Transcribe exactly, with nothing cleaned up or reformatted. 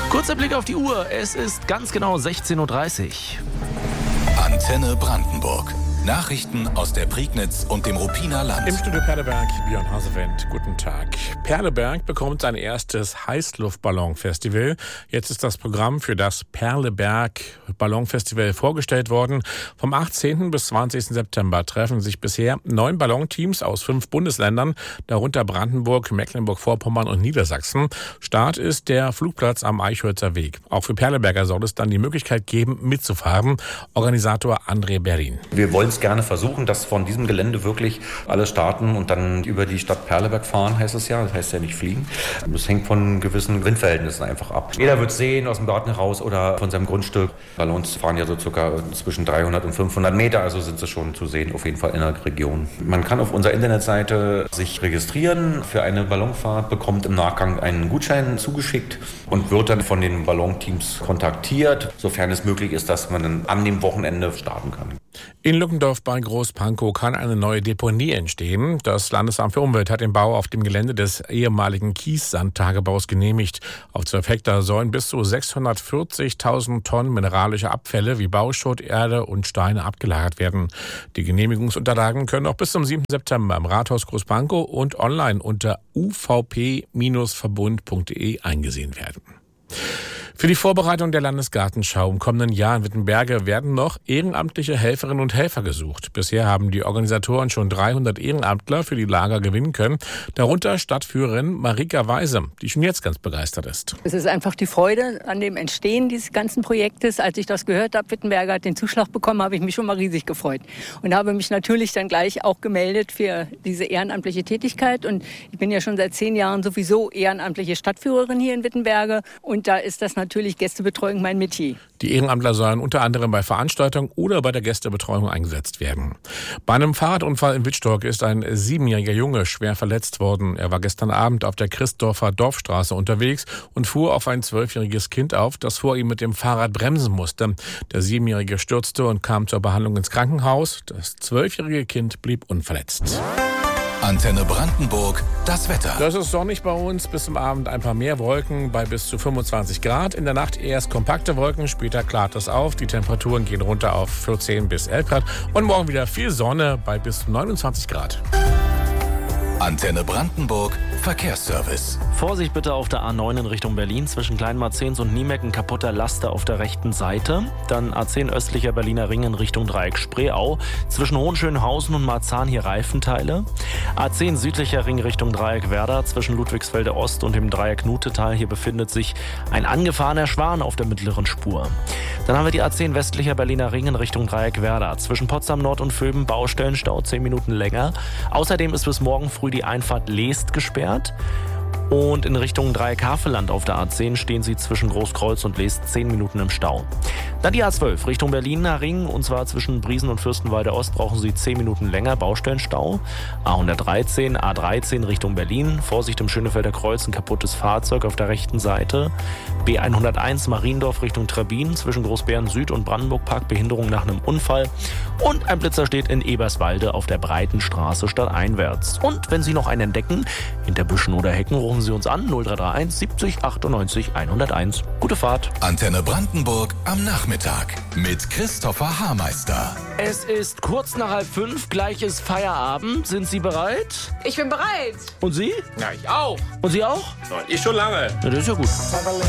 Kurzer Blick auf die Uhr. Es ist ganz genau sechzehn Uhr dreißig. Antenne Brandenburg. Nachrichten aus der Prignitz und dem Ruppiner Land. Im Studio Perleberg, Björn Hasewend, guten Tag. Perleberg bekommt sein erstes Heißluftballonfestival. Jetzt ist das Programm für das Perleberg Ballonfestival vorgestellt worden. Vom achtzehnten bis zwanzigsten September treffen sich bisher neun Ballonteams aus fünf Bundesländern, darunter Brandenburg, Mecklenburg-Vorpommern und Niedersachsen. Start ist der Flugplatz am Eichholzer Weg. Auch für Perleberger soll es dann die Möglichkeit geben, mitzufahren. Organisator André Berlin. Wir wollen es gerne versuchen, dass von diesem Gelände wirklich alle starten und dann über die Stadt Perleberg fahren, heißt es ja. Das heißt ja nicht fliegen. Das hängt von gewissen Windverhältnissen einfach ab. Jeder wird sehen, aus dem Garten heraus oder von seinem Grundstück. Ballons fahren ja so circa zwischen dreihundert und fünfhundert Meter, also sind sie schon zu sehen, auf jeden Fall in der Region. Man kann auf unserer Internetseite sich registrieren für eine Ballonfahrt, bekommt im Nachgang einen Gutschein zugeschickt und wird dann von den Ballonteams kontaktiert, sofern es möglich ist, dass man dann an dem Wochenende starten kann. In Lückendorf bei Großpankow kann eine neue Deponie entstehen. Das Landesamt für Umwelt hat den Bau auf dem Gelände des ehemaligen Kiessandtagebaus genehmigt. Auf zwölf Hektar sollen bis zu sechshundertvierzigtausend Tonnen mineralische Abfälle wie Bauschutt, Erde und Steine abgelagert werden. Die Genehmigungsunterlagen können auch bis zum siebten September im Rathaus Großpankow und online unter u v p verbund punkt d e eingesehen werden. Für die Vorbereitung der Landesgartenschau im kommenden Jahr in Wittenberge werden noch ehrenamtliche Helferinnen und Helfer gesucht. Bisher haben die Organisatoren schon dreihundert Ehrenamtler für die Lager gewinnen können. Darunter Stadtführerin Marika Weise, die schon jetzt ganz begeistert ist. Es ist einfach die Freude an dem Entstehen dieses ganzen Projektes. Als ich das gehört habe, Wittenberge hat den Zuschlag bekommen, habe ich mich schon mal riesig gefreut. Und habe mich natürlich dann gleich auch gemeldet für diese ehrenamtliche Tätigkeit. Und ich bin ja schon seit zehn Jahren sowieso ehrenamtliche Stadtführerin hier in Wittenberge. Und da ist das natürlich Natürlich Gästebetreuung mein Metier. Die Ehrenamtler sollen unter anderem bei Veranstaltungen oder bei der Gästebetreuung eingesetzt werden. Bei einem Fahrradunfall in Wittstock ist ein siebenjähriger Junge schwer verletzt worden. Er war gestern Abend auf der Christdorfer Dorfstraße unterwegs und fuhr auf ein zwölfjähriges Kind auf, das vor ihm mit dem Fahrrad bremsen musste. Der Siebenjährige stürzte und kam zur Behandlung ins Krankenhaus. Das zwölfjährige Kind blieb unverletzt. Antenne Brandenburg, das Wetter. Das ist sonnig bei uns, bis zum Abend ein paar mehr Wolken bei bis zu fünfundzwanzig Grad. In der Nacht erst kompakte Wolken, später klart es auf. Die Temperaturen gehen runter auf vierzehn bis elf Grad. Und morgen wieder viel Sonne bei bis zu neunundzwanzig Grad. Antenne Brandenburg, Verkehrsservice. Vorsicht bitte auf der A neun in Richtung Berlin. Zwischen Kleinmarzehns und Niemeck ein kaputter Laster auf der rechten Seite. Dann A zehn östlicher Berliner Ring in Richtung Dreieck Spreeau. Zwischen Hohenschönhausen und Marzahn hier Reifenteile. A zehn südlicher Ring Richtung Dreieck Werder. Zwischen Ludwigsfelde Ost und dem Dreieck Nutetal. Hier befindet sich ein angefahrener Schwan auf der mittleren Spur. Dann haben wir die A zehn westlicher Berliner Ring in Richtung Dreieck Werder. Zwischen Potsdam Nord und Vöben Baustellenstau zehn Minuten länger. Außerdem ist bis morgen früh die Einfahrt Leest gesperrt. Und in Richtung Dreieck-Havelland auf der A zehn stehen Sie zwischen Großkreuz und Leest zehn Minuten im Stau. Dann die A zwölf Richtung Berliner Ring, und zwar zwischen Briesen und Fürstenwalde Ost brauchen Sie zehn Minuten länger, Baustellenstau. A hundertdreizehn, A dreizehn Richtung Berlin, Vorsicht im Schönefelder Kreuz, ein kaputtes Fahrzeug auf der rechten Seite. B hunderteins Mariendorf Richtung Trebin, zwischen Großbären Süd und Brandenburg-Park, Behinderung nach einem Unfall. Und ein Blitzer steht in Eberswalde auf der Breitenstraße stadteinwärts. Und wenn Sie noch einen entdecken, hinter Büschen oder Hecken, rufen Sie uns an null drei drei eins siebzig achtundneunzig hunderteins. Gute Fahrt. Antenne Brandenburg am Nachmittag mit Christopher Haarmeister. Es ist kurz nach halb fünf, gleich ist Feierabend. Sind Sie bereit? Ich bin bereit. Und Sie? Ja, ich auch. Und Sie auch? Ich schon lange. Ja, das ist ja gut.